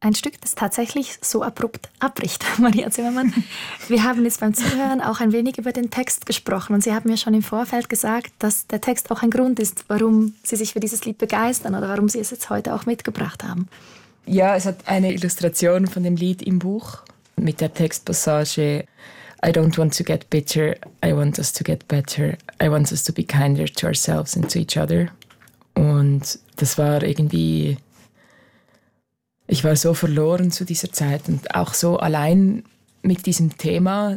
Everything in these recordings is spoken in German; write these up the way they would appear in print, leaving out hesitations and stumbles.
ein Stück, das tatsächlich so abrupt abbricht, Maria Zimmermann. Wir haben jetzt beim Zuhören auch ein wenig über den Text gesprochen und Sie haben mir schon im Vorfeld gesagt, dass der Text auch ein Grund ist, warum Sie sich für dieses Lied begeistern oder warum Sie es jetzt heute auch mitgebracht haben. Ja, es hat eine Illustration von dem Lied im Buch mit der Textpassage I don't want to get bitter, I want us to get better, I want us to be kinder to ourselves and to each other. Und das war irgendwie... Ich war so verloren zu dieser Zeit und auch so allein mit diesem Thema.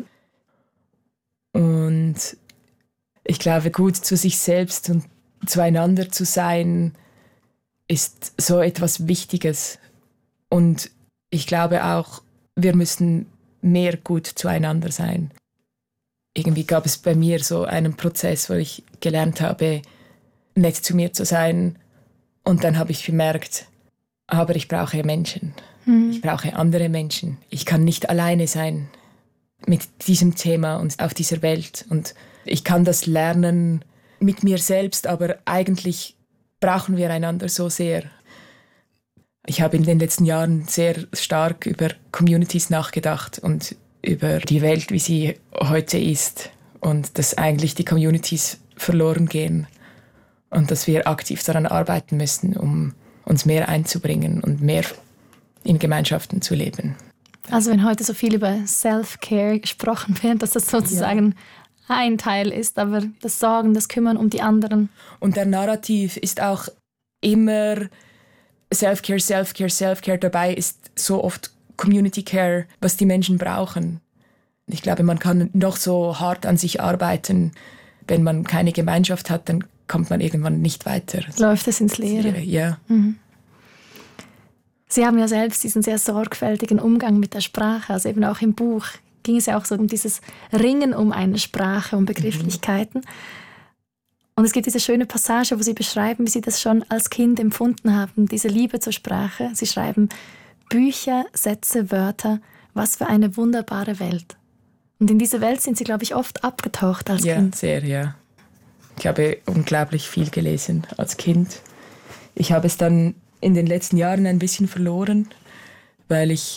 Und ich glaube, gut zu sich selbst und zueinander zu sein, ist so etwas Wichtiges. Und ich glaube auch, wir müssen mehr gut zueinander sein. Irgendwie gab es bei mir so einen Prozess, wo ich gelernt habe, nett zu mir zu sein. Und dann habe ich bemerkt, aber ich brauche Menschen. Ich brauche andere Menschen. Ich kann nicht alleine sein mit diesem Thema und auf dieser Welt. Und ich kann das lernen mit mir selbst, aber eigentlich brauchen wir einander so sehr. Ich habe in den letzten Jahren sehr stark über Communities nachgedacht und über die Welt, wie sie heute ist. Und dass eigentlich die Communities verloren gehen und dass wir aktiv daran arbeiten müssen, um uns mehr einzubringen und mehr in Gemeinschaften zu leben. Also wenn heute so viel über Self-Care gesprochen wird, dass das sozusagen ein Teil ist, aber das Sorgen, das Kümmern um die anderen. Und der Narrativ ist auch immer Self-Care, Self-Care, Self-Care. Dabei ist so oft Community Care, was die Menschen brauchen. Ich glaube, man kann noch so hart an sich arbeiten. Wenn man keine Gemeinschaft hat, dann kommt man irgendwann nicht weiter. Läuft es ins Leere. Ja. Mhm. Sie haben ja selbst diesen sehr sorgfältigen Umgang mit der Sprache. Also eben auch im Buch ging es ja auch so um dieses Ringen um eine Sprache, um Begrifflichkeiten. Und es gibt diese schöne Passage, wo Sie beschreiben, wie Sie das schon als Kind empfunden haben, diese Liebe zur Sprache. Sie schreiben, Bücher, Sätze, Wörter, was für eine wunderbare Welt. Und in diese Welt sind Sie, glaube ich, oft abgetaucht als Kind. Ja, sehr, ja. Ich habe unglaublich viel gelesen als Kind. Ich habe es dann in den letzten Jahren ein bisschen verloren, weil ich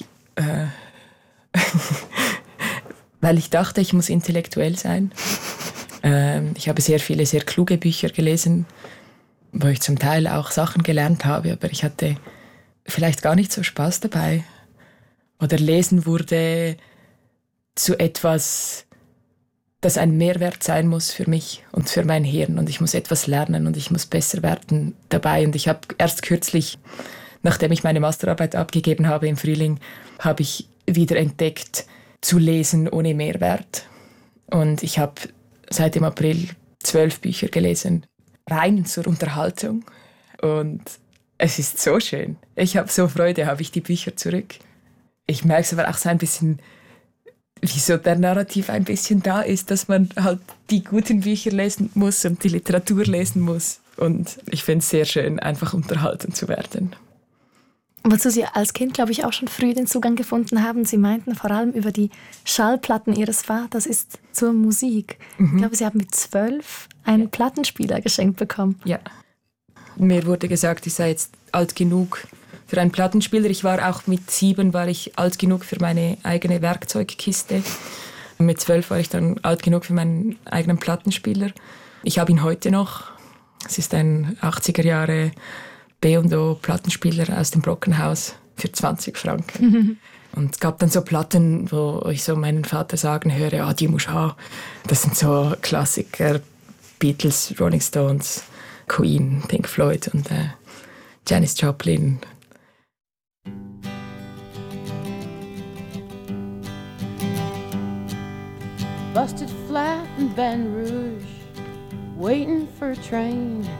dachte, ich muss intellektuell sein. Ich habe sehr viele, sehr kluge Bücher gelesen, wo ich zum Teil auch Sachen gelernt habe, aber ich hatte vielleicht gar nicht so Spaß dabei. Oder Lesen wurde zu etwas, das ein Mehrwert sein muss für mich und für mein Hirn. Und ich muss etwas lernen und ich muss besser werden dabei. Und ich habe erst kürzlich, nachdem ich meine Masterarbeit abgegeben habe im Frühling, habe ich wieder entdeckt, zu lesen ohne Mehrwert. Und ich habe seit dem April 12 Bücher gelesen, rein zur Unterhaltung. Und es ist so schön. Ich habe so Freude, habe ich die Bücher zurück. Ich merke es aber auch so ein bisschen, wieso der Narrativ ein bisschen da ist, dass man halt die guten Bücher lesen muss und die Literatur lesen muss. Und ich finde es sehr schön, einfach unterhalten zu werden. Wozu Sie als Kind, glaube ich, auch schon früh den Zugang gefunden haben. Sie meinten vor allem über die Schallplatten Ihres Vaters ist zur Musik. Ich glaube, Sie haben mit 12 einen Plattenspieler geschenkt bekommen. Ja. Mir wurde gesagt, ich sei jetzt alt genug für einen Plattenspieler. Ich war auch mit 7 war ich alt genug für meine eigene Werkzeugkiste. Und mit 12 war ich dann alt genug für meinen eigenen Plattenspieler. Ich habe ihn heute noch. Es ist ein 80er Jahre B&O Plattenspieler aus dem Brockenhaus für 20 Franken. Und es gab dann so Platten, wo ich so meinen Vater sagen höre, die musst du haben. Das sind so Klassiker, Beatles, Rolling Stones, Queen, Pink Floyd und Janis Joplin. Busted flat in Baton Rouge, waiting for a train.